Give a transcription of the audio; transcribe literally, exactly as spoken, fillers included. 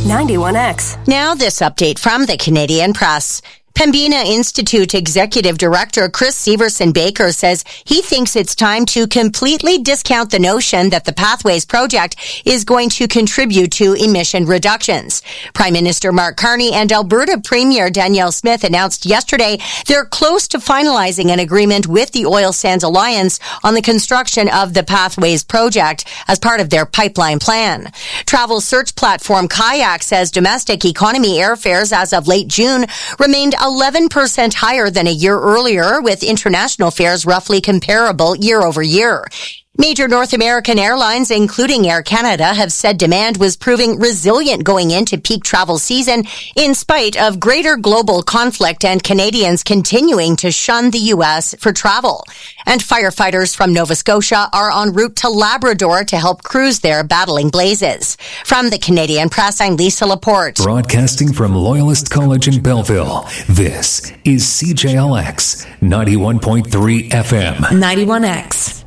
ninety-one X. Now this update from the Canadian Press. Pembina Institute Executive Director Chris Severson Baker says he thinks it's time to completely discount the notion that the Pathways project is going to contribute to emission reductions. Prime Minister Mark Carney and Alberta Premier Danielle Smith announced yesterday they're close to finalizing an agreement with the Oil Sands Alliance on the construction of the Pathways project as part of their pipeline plan. Travel search platform Kayak says domestic economy airfares as of late June remained eleven percent higher than a year earlier, with international fares roughly comparable year over year. Major North American airlines, including Air Canada, have said demand was proving resilient going into peak travel season in spite of greater global conflict and Canadians continuing to shun the U S for travel. And firefighters from Nova Scotia are en route to Labrador to help crews there battling blazes. From the Canadian Press, I'm Lisa Laporte. Broadcasting from Loyalist College in Belleville, this is C J L X ninety-one point three F M. ninety-one X.